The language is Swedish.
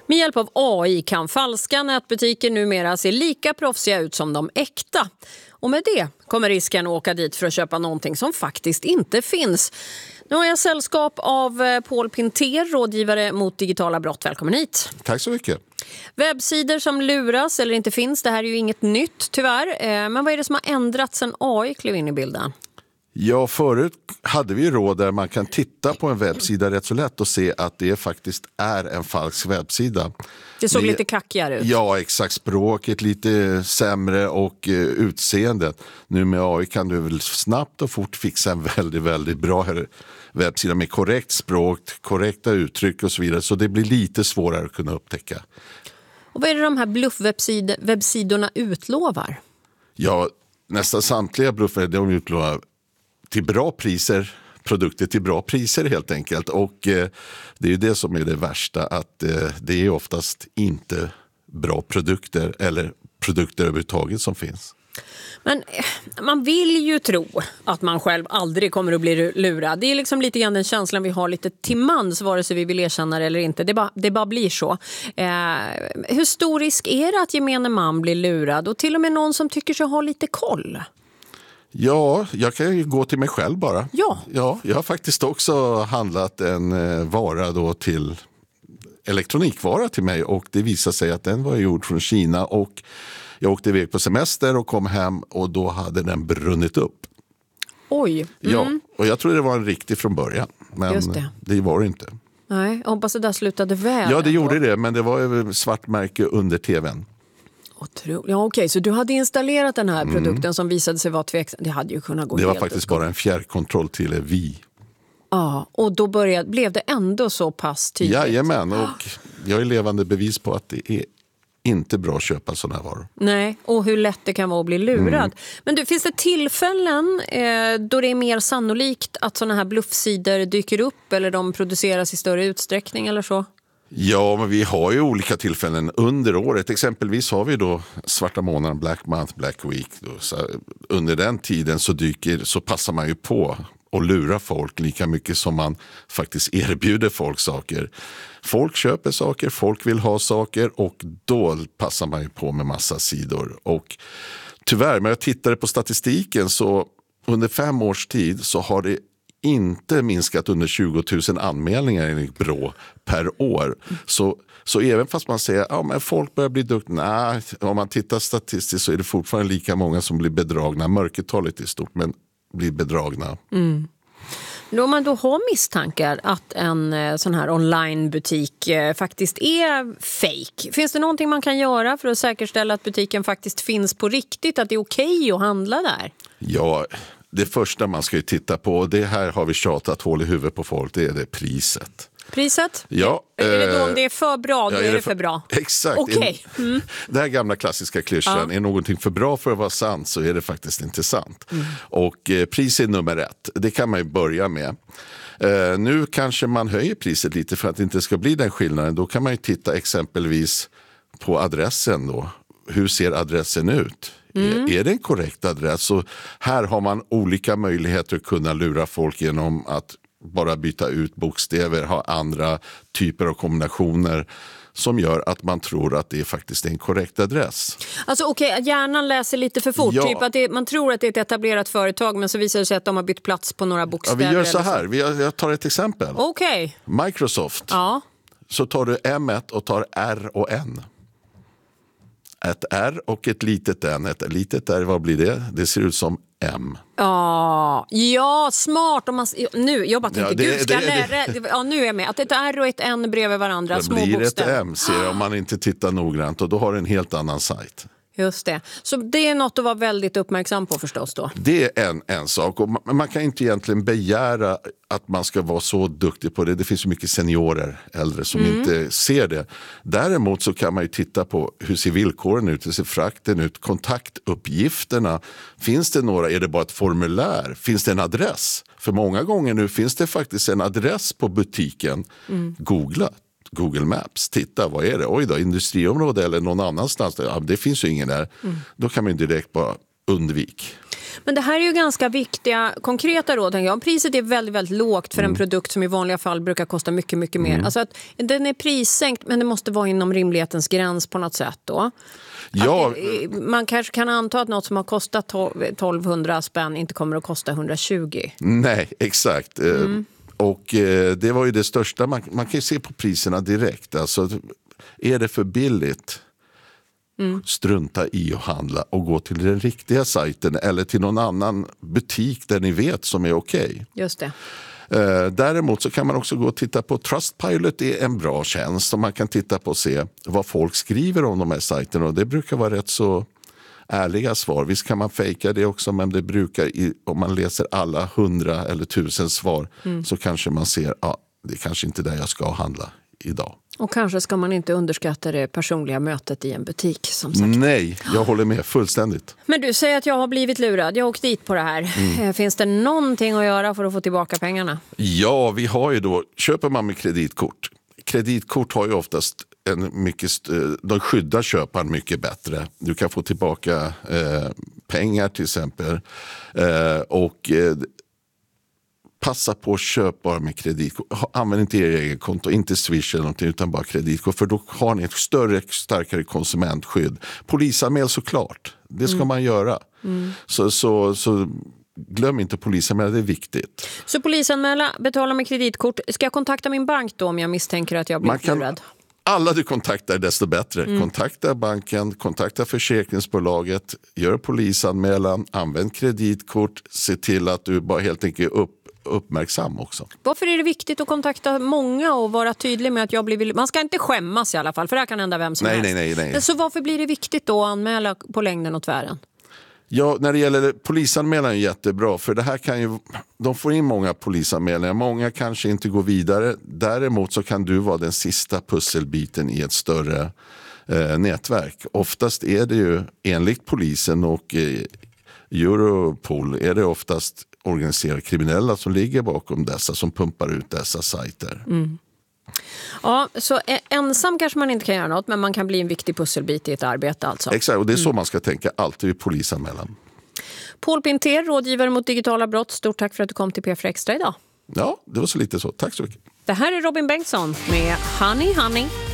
Med hjälp av AI kan falska nätbutiker numera se lika proffsiga ut som de äkta. Och med det kommer risken att åka dit för att köpa någonting som faktiskt inte finns. Nu har jag sällskap av Paul Pinter, rådgivare mot digitala brott. Välkommen hit. Tack så mycket. Webbsidor som luras eller inte finns, det här är ju inget nytt tyvärr. Men vad är det som har ändrats sen AI klev in i bilden? Ja, förut hade vi råd där man kan titta på en webbsida rätt så lätt och se att det faktiskt är en falsk webbsida. Det såg lite kackigare ut. Ja, exakt. Språket lite sämre och utseendet. Nu med AI kan du väl snabbt och fort fixa en väldigt, väldigt bra webbsida med korrekt språk, korrekta uttryck och så vidare. Så det blir lite svårare att kunna upptäcka. Och vad är det de här bluffwebbsidorna utlovar? Ja, nästan samtliga bluffar de utlovar till bra priser, produkter till bra priser helt enkelt. Och det är ju det som är det värsta, att det är oftast inte bra produkter eller produkter överhuvudtaget som finns. Men man vill ju tro att man själv aldrig kommer att bli lurad. Det är liksom lite grann den känslan vi har lite till mans, vare sig vi vill erkänna det eller inte. Det bara blir så. Hur stor risk är det att gemene man blir lurad? Och till och med någon som tycker sig ha lite koll? Ja, jag kan ju gå till mig själv bara. Ja, jag har faktiskt också handlat en vara då till elektronikvara till mig och det visade sig att den var gjord från Kina och jag åkte iväg på semester och kom hem och då hade den brunnit upp. Oj. Ja, och jag tror det var en riktig från början, men det var det inte. Nej, jag hoppas det där slutade väl. Ja, det gjorde det, men det var svart märke under tvn. Ja, okej, så du hade installerat den här produkten som visade sig vara tveksam. Det hade ju kunnat gå. Det var faktiskt bara en fjärrkontroll till Wii. Ja, och då blev det ändå så pass tydligt. Jajamän, och jag är levande bevis på att det är inte bra att köpa sådana här varor. Nej, och hur lätt det kan vara att bli lurad. Men du, finns det tillfällen då det är mer sannolikt att sådana här bluffsidor dyker upp eller de produceras i större utsträckning eller så? Ja, men vi har ju olika tillfällen under året. Exempelvis har vi då svarta månaden, Black Month, Black Week. Då. Så under den tiden så passar man ju på att lura folk lika mycket som man faktiskt erbjuder folk saker. Folk köper saker, folk vill ha saker och då passar man ju på med massa sidor. Och tyvärr, när jag tittade på statistiken så under 5 års tid så har det inte minskat under 20 000 anmälningar enligt Brå per år. Så även fast man säger att folk börjar bli duktiga, nej, om man tittar statistiskt så är det fortfarande lika många som blir bedragna. Mörkertalet är stort, men blir bedragna. Om man då har misstankar att en sån här onlinebutik faktiskt är fake, finns det någonting man kan göra för att säkerställa att butiken faktiskt finns på riktigt, att det är okej att handla där? Ja, det första man ska ju titta på, och det här har vi tjatat hål i huvudet på folk, det är det priset. Priset? Ja. Är det då om det är för bra, då är det för bra? Exakt. Okay. Det här gamla klassiska klyschan, är någonting för bra för att vara sant så är det faktiskt inte sant. Och pris är nummer 1, det kan man ju börja med. Nu kanske man höjer priset lite för att det inte ska bli den skillnaden. Då kan man ju titta exempelvis på adressen då. Hur ser adressen ut? Är det en korrekt adress? Så här har man olika möjligheter att kunna lura folk genom att bara byta ut bokstäver, ha andra typer av kombinationer som gör att man tror att det är faktiskt en korrekt adress. Alltså okej, hjärnan läser lite för fort. Ja. Typ att man tror att det är ett etablerat företag men så visar det sig att de har bytt plats på några bokstäver. Ja, vi gör så här, jag tar ett exempel. Okej. Microsoft. Ja. Så tar du M1 och tar R och N. Ett R och ett litet N. Ett litet R, vad blir det? Det ser ut som M. Ja, smart. Jag bara tänker, nu är jag med. Att ett R och ett N bredvid varandra, det små blir bokstäver. Ett M ser om man inte tittar noggrant och då har du en helt annan sajt. Just det. Så det är något att vara väldigt uppmärksam på förstås då. Det är en sak och man kan inte egentligen begära att man ska vara så duktig på det. Det finns ju mycket seniorer, äldre som inte ser det. Däremot så kan man ju titta på hur ser villkoren ut, hur ser frakten ut, kontaktuppgifterna. Finns det några, är det bara ett formulär? Finns det en adress? För många gånger nu finns det faktiskt en adress på butiken. Googla. Google Maps, titta, vad är det? Oj då, industriområde eller någon annanstans. Ja, det finns ju ingen där. Då kan man direkt bara undvika. Men det här är ju ganska viktiga, konkreta råd. Om priset är väldigt, väldigt lågt för en produkt som i vanliga fall brukar kosta mycket, mycket mer. Alltså att den är prissänkt, men det måste vara inom rimlighetens gräns på något sätt då. Ja. Man kanske kan anta att något som har kostat 1200 spänn inte kommer att kosta 120. Nej, exakt. Och det var ju det största. Man kan ju se på priserna direkt. Alltså, är det för billigt? Strunta i att handla och gå till den riktiga sajten eller till någon annan butik där ni vet som är okej. Just det. Däremot så kan man också gå och titta på Trustpilot. Det är en bra tjänst som man kan titta på och se vad folk skriver om de här sajterna, och det brukar vara rätt så ärliga svar. Visst kan man fejka det också, men det brukar, om man läser alla 100 eller 1000 svar så kanske man ser det är kanske inte där jag ska handla idag. Och kanske ska man inte underskatta det personliga mötet i en butik, som sagt. Nej, jag håller med fullständigt. Men du säger att jag har blivit lurad. Jag har åkt dit på det här. Finns det någonting att göra för att få tillbaka pengarna? Ja, vi har ju då, köper man med kreditkort. Kreditkort har ju oftast de skyddar köparen mycket bättre. Du kan få tillbaka pengar till exempel. Passa på att köpa med kreditkort. Använd inte er egen konto, inte Swish eller någonting, utan bara kreditkort. För då har ni ett större, starkare konsumentskydd. Polisanmäl såklart. Det ska man göra. Så glöm inte polisanmäla, det är viktigt. Så polisanmäla, betala med kreditkort. Ska jag kontakta min bank då om jag misstänker att jag blivit lurad? Alla du kontaktar desto bättre. Kontakta banken, kontakta försäkringsbolaget, gör polisanmälan, använd kreditkort, se till att du bara helt enkelt uppmärksam också. Varför är det viktigt att kontakta många och vara tydlig med att jag blivit... Man ska inte skämmas i alla fall, för det här kan hända vem som helst. Nej. Så varför blir det viktigt då att anmäla på längden och tvären? Ja, när det gäller polisanmälan är jättebra, för det här kan ju, de får in många polisanmälningar, många kanske inte går vidare. Däremot så kan du vara den sista pusselbiten i ett större nätverk. Oftast är det ju, enligt polisen och Europol, är det oftast organiserade kriminella som ligger bakom dessa, som pumpar ut dessa sajter. Ja, så ensam kanske man inte kan göra något, men man kan bli en viktig pusselbit i ett arbete alltså. Exakt, och det är så man ska tänka alltid vid polisanmälan. Paul Pinter, rådgivare mot digitala brott. Stort tack för att du kom till P4 Extra idag. Ja, det var så lite så. Tack så mycket. Det här är Robin Bengtsson med Honey Honey.